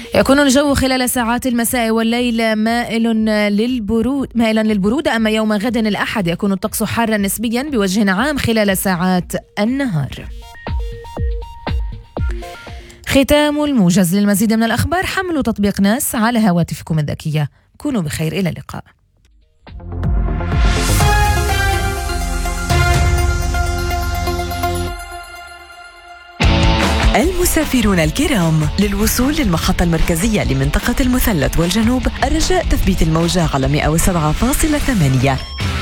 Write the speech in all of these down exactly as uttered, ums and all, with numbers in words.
يكون الجو خلال ساعات المساء والليل مائل للبرود مائلا للبرودة، أما يوم غد الأحد يكون الطقس حارا نسبيا بوجه عام خلال ساعات النهار. ختام الموجز. للمزيد من الأخبار حملوا تطبيق ناس على هواتفكم الذكية. كونوا بخير، إلى اللقاء. المسافرون الكرام، للوصول للمحطة المركزية لمنطقة المثلث والجنوب الرجاء تثبيت الموجة على مئة وسبعة فاصلة ثمانية.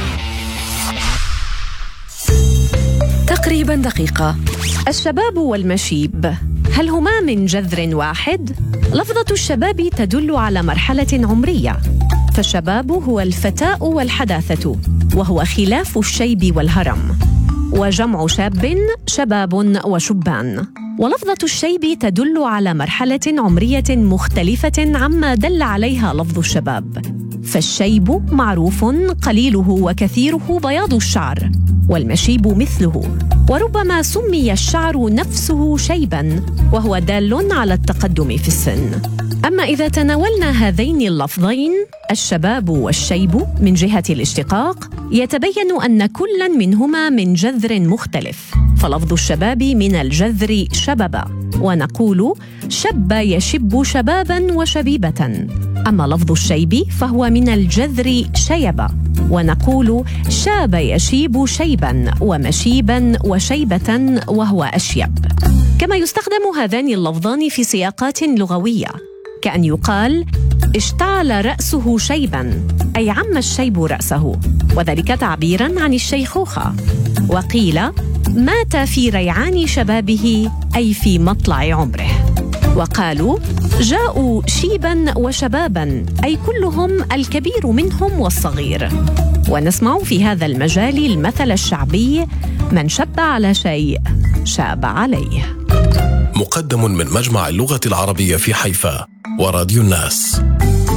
تقريبا دقيقة. الشباب والمشيب، هل هما من جذر واحد؟ لفظة الشباب تدل على مرحلة عمرية، فالشباب هو الفتاء والحداثة، وهو خلاف الشيب والهرم، وجمع شاب شباب وشبان. ولفظة الشيب تدل على مرحلة عمرية مختلفة عما دل عليها لفظ الشباب، فالشيب معروف قليله وكثيره بياض الشعر، والمشيب مثله، وربما سمي الشعر نفسه شيباً وهو دال على التقدم في السن. أما إذا تناولنا هذين اللفظين الشباب والشيب من جهة الاشتقاق، يتبين أن كلاً منهما من جذر مختلف، فلفظ الشباب من الجذر شبب، ونقول شب يشب شباباً وشبيبة. أما لفظ الشيب فهو من الجذر شيب، ونقول شاب يشيب شيباً ومشيباً وشيبة وهو أشيب. كما يستخدم هذان اللفظان في سياقات لغوية، كأن يقال اشتعل رأسه شيباً، أي عم الشيب رأسه، وذلك تعبيراً عن الشيخوخة. وقيل مات في ريعان شبابه، أي في مطلع عمره. وقالوا جاءوا شيباً وشباباً، أي كلهم الكبير منهم والصغير. ونسمع في هذا المجال المثل الشعبي من شب على شيء شاب عليه. مقدم من مجمع اللغة العربية في حيفا وراديو الناس.